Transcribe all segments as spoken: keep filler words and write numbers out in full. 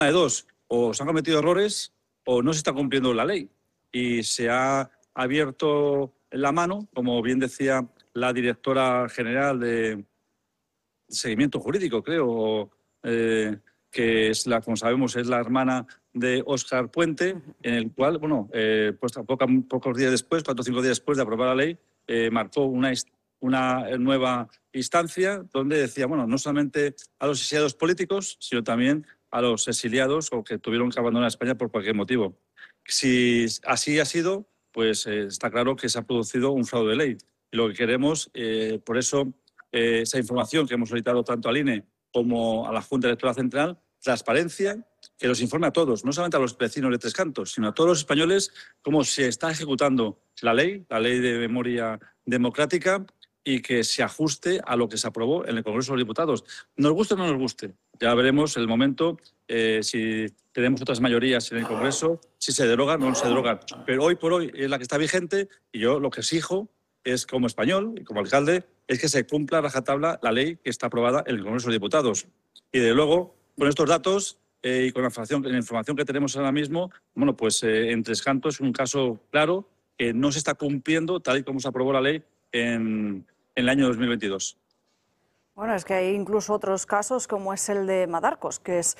de dos, o se han cometido errores o no se está cumpliendo la ley. Y se ha abierto la mano, como bien decía la directora general de Seguimiento Jurídico, creo, eh, que es la, como sabemos, es la hermana de Óscar Puente, en el cual, bueno, eh, pues poca, pocos días después, cuatro o cinco días después de aprobar la ley, eh, marcó una, una nueva instancia donde decía, bueno, no solamente a los exiliados políticos, sino también a los exiliados o que tuvieron que abandonar España por cualquier motivo. Si así ha sido, pues eh, está claro que se ha producido un fraude de ley. Y lo que queremos, eh, por eso, eh, esa información que hemos solicitado tanto al I N E como a la Junta Electoral Central, transparencia, que los informe a todos, no solamente a los vecinos de Tres Cantos, sino a todos los españoles, cómo se está ejecutando la ley, la ley de memoria democrática, y que se ajuste a lo que se aprobó en el Congreso de los Diputados. Nos guste o no nos guste, ya veremos en el momento eh, si tenemos otras mayorías en el Congreso, si se derogan o no se derogan. Pero hoy por hoy es la que está vigente y yo lo que exijo es, como español y como alcalde, es que se cumpla a rajatabla la ley que está aprobada en el Congreso de los Diputados. Y, de luego, con estos datos eh, y con la información, la información que tenemos ahora mismo, bueno, pues eh, en Tres Cantos es un caso claro que no se está cumpliendo tal y como se aprobó la ley en, en el año dos mil veintidós. Bueno, es que hay incluso otros casos, como es el de Madarcos, que es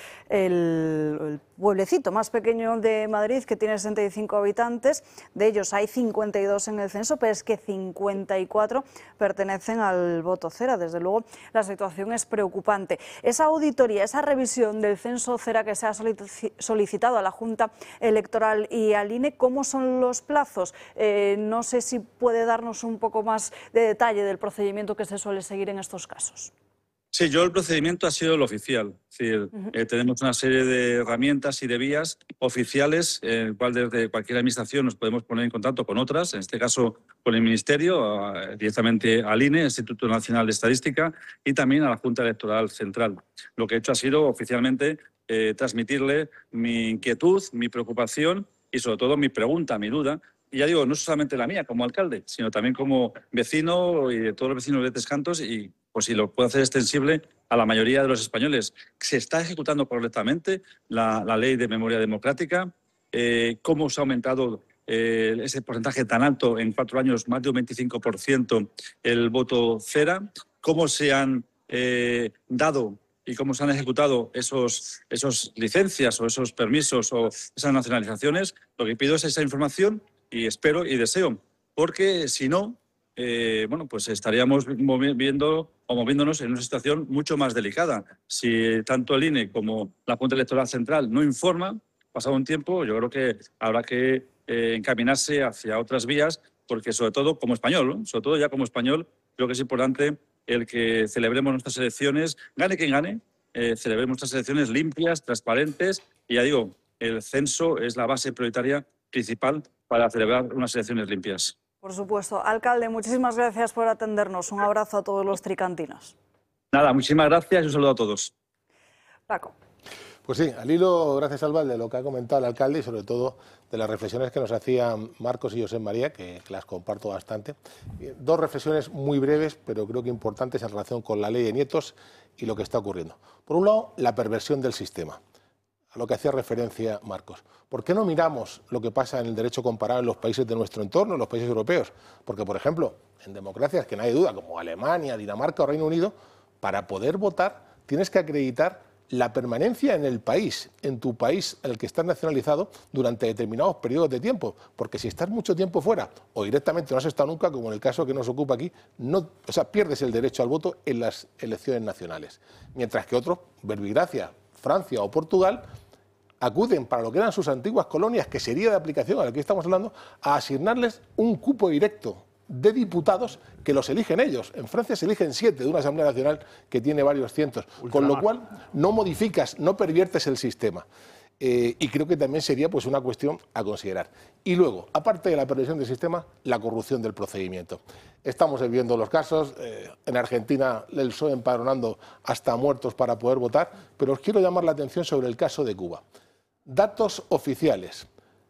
el, el pueblecito más pequeño de Madrid, que tiene sesenta y cinco habitantes. De ellos hay cincuenta y dos en el censo, pero es que cincuenta y cuatro pertenecen al voto cera. Desde luego, la situación es preocupante. Esa auditoría, esa revisión del censo cera que se ha solicitado a la Junta Electoral y al I N E, ¿cómo son los plazos? Eh, no sé si puede darnos un poco más de detalle del procedimiento que se suele seguir en estos casos. Sí, yo el procedimiento ha sido el oficial. Es decir, uh-huh. eh, tenemos una serie de herramientas y de vías oficiales, en el cual desde cualquier administración nos podemos poner en contacto con otras, en este caso con el Ministerio, eh, directamente al I N E, Instituto Nacional de Estadística, y también a la Junta Electoral Central. Lo que he hecho ha sido oficialmente eh, transmitirle mi inquietud, mi preocupación y sobre todo mi pregunta, mi duda. Y ya digo, no solamente la mía como alcalde, sino también como vecino y de todos los vecinos de Tres Cantos, y pues si lo puedo hacer extensible a la mayoría de los españoles. ¿Se está ejecutando correctamente la, la ley de memoria democrática? Eh, ¿Cómo se ha aumentado eh, ese porcentaje tan alto en cuatro años, más de un veinticinco por ciento el voto cera? ¿Cómo se han eh, dado y cómo se han ejecutado esos, esos licencias o esos permisos o esas nacionalizaciones? Lo que pido es esa información y espero y deseo, porque si no, eh, bueno, pues estaríamos moviendo o moviéndonos en una situación mucho más delicada. Si tanto el I N E como la Junta Electoral Central no informan, pasado un tiempo, yo creo que habrá que eh, encaminarse hacia otras vías, porque sobre todo como español, ¿no? sobre todo ya como español, creo que es importante el que celebremos nuestras elecciones, gane quien gane, eh, celebremos nuestras elecciones limpias, transparentes, y ya digo, el censo es la base prioritaria principal para celebrar unas elecciones limpias. Por supuesto. Alcalde, muchísimas gracias por atendernos. Un abrazo a todos los tricantinos. Nada, muchísimas gracias y un saludo a todos. Paco. Pues sí, al hilo, gracias Alba, de lo que ha comentado el alcalde y sobre todo de las reflexiones que nos hacían Marcos y José María, que, que las comparto bastante. Dos reflexiones muy breves, pero creo que importantes en relación con la ley de nietos y lo que está ocurriendo. Por un lado, la perversión del sistema, a lo que hacía referencia Marcos. ¿Por qué no miramos lo que pasa en el derecho comparado en los países de nuestro entorno, en los países europeos? Porque, por ejemplo, en democracias que nadie duda, como Alemania, Dinamarca o Reino Unido, para poder votar tienes que acreditar la permanencia en el país, en tu país en el que estás nacionalizado durante determinados periodos de tiempo, porque si estás mucho tiempo fuera o directamente no has estado nunca, como en el caso que nos ocupa aquí, no, o sea, pierdes el derecho al voto en las elecciones nacionales. Mientras que otros, verbigracia, Francia o Portugal, acuden para lo que eran sus antiguas colonias, que sería de aplicación a lo que estamos hablando, a asignarles un cupo directo de diputados que los eligen ellos. En Francia se eligen siete de una Asamblea Nacional que tiene varios cientos, con lo cual no modificas, no perviertes el sistema. Eh, y creo que también sería pues una cuestión a considerar. Y luego, aparte de la perversión del sistema, la corrupción del procedimiento. Estamos viendo los casos, eh, en Argentina el P S O E empadronando hasta muertos para poder votar, pero os quiero llamar la atención sobre el caso de Cuba. Datos oficiales.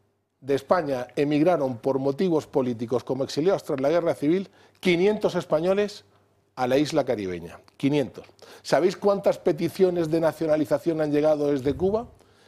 De España emigraron por motivos políticos como exiliados tras la guerra civil quinientos españoles a la isla caribeña. quinientos. ¿Sabéis cuántas peticiones de nacionalización han llegado desde Cuba?